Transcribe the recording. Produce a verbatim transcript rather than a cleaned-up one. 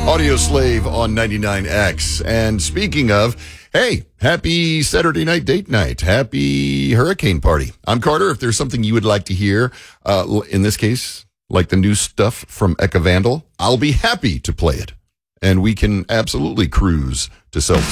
Audio Slave on ninety-nine X. And speaking of, hey, happy Saturday night date night. Happy hurricane party. I'm Carter. If there's something you would like to hear, uh, in this case, like the new stuff from Eka Vandal, I'll be happy to play it. And we can absolutely cruise to self